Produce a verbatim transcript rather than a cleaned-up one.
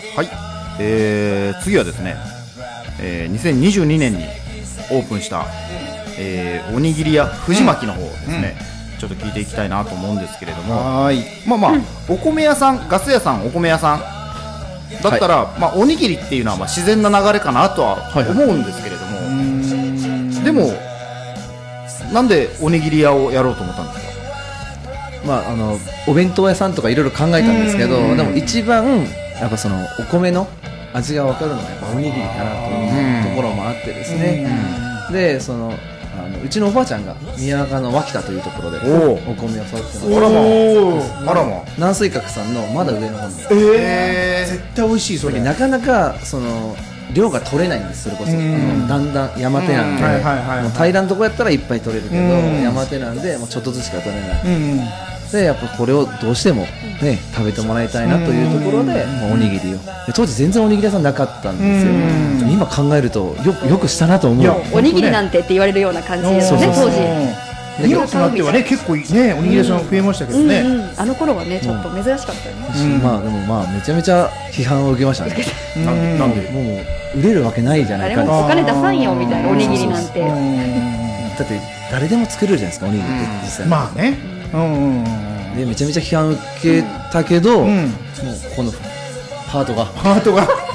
はい、えー、次はですね、えー、にせんにじゅうにねんにオープンした、えー、おにぎり屋藤巻の方ですね、うん、ちょっと聞いていきたいなと思うんですけれども、はい、まあまあ、うん、お米屋さん、ガス屋さん、お米屋さんだったら、はい、まあ、おにぎりっていうのはまあ自然な流れかなとは思うんですけれども、はいはい、でもなんでおにぎり屋をやろうと思ったんですか？ まあ、あのお弁当屋さんとかいろいろ考えたんですけど、でも一番やっぱそのお米の味が分かるのはやっぱおにぎりかなというところもあってですね、でそのあのうちのおばあちゃんが宮川の脇田というところでお米を育ててます。 あらまあらま南水閣さんのまだ上の方に、 えー、絶対美味しい。それなかなかその量が取れないんです。それこそあのだんだん山手なんで、もう平らなとこやったらいっぱい取れるけど、山手なんでもうちょっとずつしか取れない、うんうん、でやっぱこれをどうしても、ね、食べてもらいたいなというところで、まあ、おにぎりを当時全然おにぎり屋さんなかったんですよ。今考えると よ, よくしたなと思う。 おにぎりなんてって言われるような感じですね、当時。 今となってはね、結構ねおにぎり屋さん増えましたけどね、うんうんうん、 あの頃はねちょっと珍しかったよね、 うん、まあでもまあめちゃめちゃ批判を受けましたね。なんでなんでもう売れるわけないじゃないか、 お金出さんよみたいな、おにぎりなんて。だって誰でも作れるじゃないですか、おにぎりって実際。 まあね、うんうんうん、 でめちゃめちゃ批判を受けたけど、うん、もうこのハートがハートが